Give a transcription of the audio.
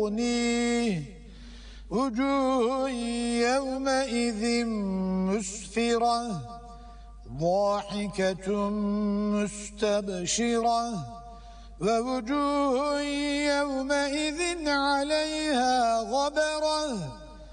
يغنيه وجوه يومئذ مسفرة ضاحكة مستبشرة ووجوه يومئذ عليها غبرة